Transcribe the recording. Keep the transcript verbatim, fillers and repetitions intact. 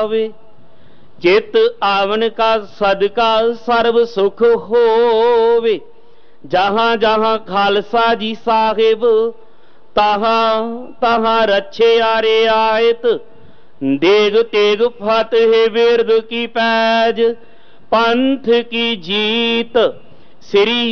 पावे। चित आवन का सदका सर्व सुख होवे। जहाँ जहाँ खालसा जी साहिब तहाँ तहाँ रच्छे आरे आयत। देग तेग फतेह बिरद की पैज पंथ की जीत। श्री